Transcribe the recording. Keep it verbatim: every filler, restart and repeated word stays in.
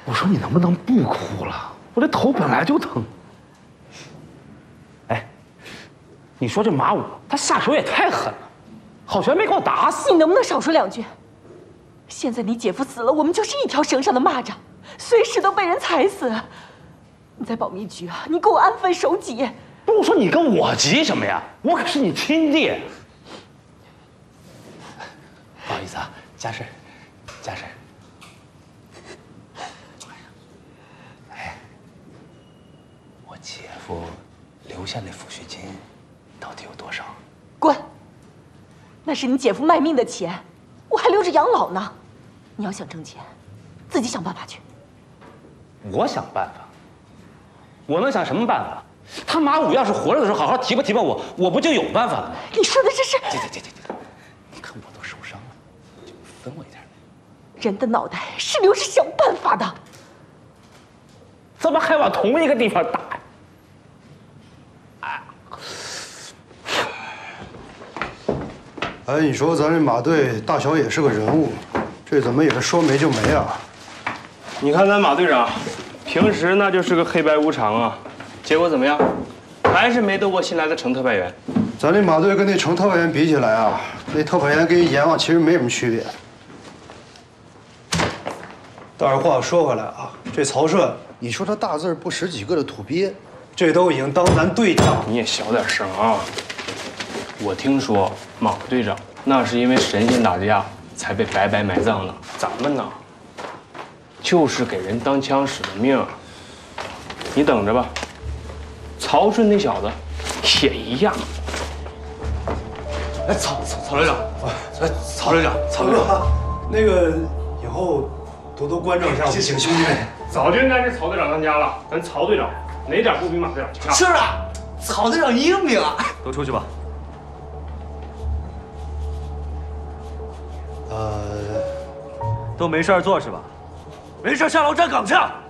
我说你能不能不哭了？我这头本来就疼。哎，你说这马武他下手也太狠了，好悬没给我打死。 你能不能少说两句？现在你姐夫死了，我们就是一条绳上的蚂蚱，随时都被人踩死。你在保密局啊，你给我安分守己。 不是我说你跟我急什么呀？我可是你亲弟。 不好意思啊，家事，家事。哎，我姐夫留下那抚恤金到底有多少？ 滚！那是你姐夫卖命的钱，我还留着养老呢。你要想挣钱，自己想办法去。 我想办法？我能想什么办法？他马武要是活着的时候好好提拔提拔我，我不就有办法了吗？ 你说的这是？ 姐姐姐姐姐，你看我都受伤了，就分我一点呗。 人的脑袋是留着想办法的， 怎么还往同一个地方打呀？ 哎，你说咱这马队大小也是个人物，这怎么也是说没就没啊？ 你看咱马队长，平时那就是个黑白无常啊，结果怎么样？还是没斗过新来的程特派员。 咱这马队跟那程特派员比起来啊，那特派员跟一阎王其实没什么区别。但是话说回来啊，这曹顺，你说他大字不识几个的土鳖，这都已经当咱队长。 你也小点声啊！我听说马队长那是因为神仙打架才被白白埋葬了，咱们呢，就是给人当枪使的命。你等着吧，曹顺那小子也一样。 哎，曹曹曹队长，哎，曹队长，曹队长， 那个以后多多关照一下我们几个兄弟们。 早就应该是曹队长当家了，咱曹队长哪点不比马队长强？ 是啊，曹队长英明啊！ 都出去吧。 呃， 都没事儿做是吧？没事儿下楼站岗去。